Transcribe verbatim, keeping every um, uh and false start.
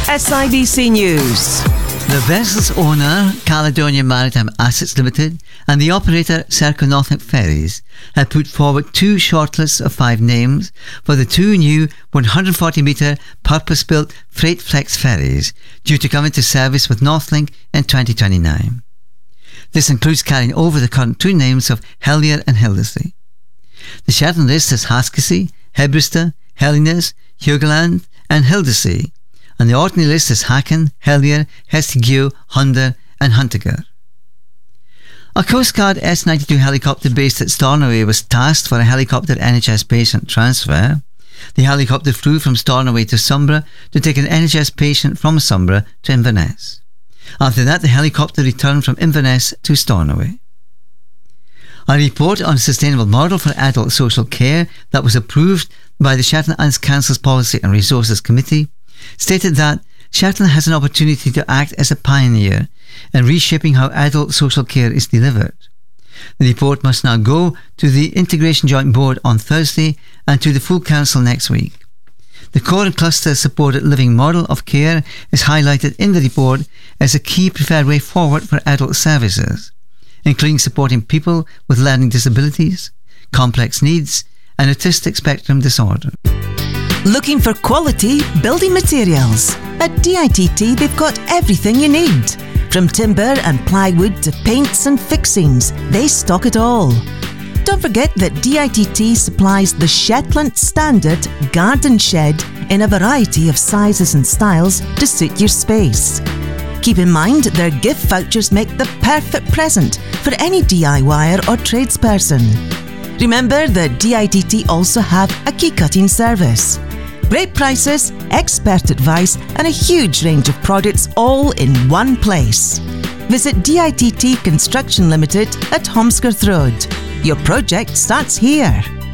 S I B C News. The vessel's owner, Caledonia Maritime Assets Limited, and the operator, Serco Norfolk Ferries, have put forward two shortlists of five names for the two new one hundred forty metre purpose-built Freight Flex ferries due to come into service with Northlink in twenty twenty-nine. This includes carrying over the current two names of Helier and Hildesay. The Shetland list is Haskesea, Hebrister, Helleness, Hugland and Hildesay, and the Orkney list is Haken, Helier, Hestighew, Hunder and Huntiger. A Coast Guard S ninety-two helicopter based at Stornoway was tasked for a helicopter N H S patient transfer. The helicopter flew from Stornoway to Sombra to take an N H S patient from Sombra to Inverness. After that, the helicopter returned from Inverness to Stornoway. A report on a sustainable model for adult social care that was approved by the Shetland Islands Council's Policy and Resources Committee stated that Shetland has an opportunity to act as a pioneer in reshaping how adult social care is delivered. The report must now go to the Integration Joint Board on Thursday and to the full Council next week. The core and cluster supported living model of care is highlighted in the report as a key preferred way forward for adult services, including supporting people with learning disabilities, complex needs and autistic spectrum disorder. Looking for quality building materials? At D I T T they've got everything you need. From timber and plywood to paints and fixings, they stock it all. Don't forget that D I T T supplies the Shetland Standard Garden Shed in a variety of sizes and styles to suit your space. Keep in mind their gift vouchers make the perfect present for any DIYer or tradesperson. Remember that D I T T also have a key cutting service. Great prices, expert advice and a huge range of products all in one place. Visit D I T T Construction Limited at Holmescroft Road. Your project starts here.